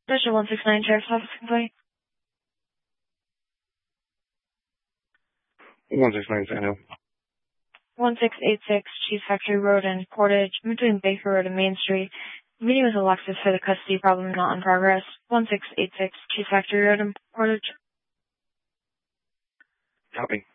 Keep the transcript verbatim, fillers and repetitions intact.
Division one six nine, Sheriff's Office Complaint. one six nine, Sand Hill. one six eight six, Cheese Factory Road and Portage, between Baker Road and Main Street. Meeting with Alexis for the custody problem not in progress. one six eight six, Cheese Factory Road and Portage. Copy.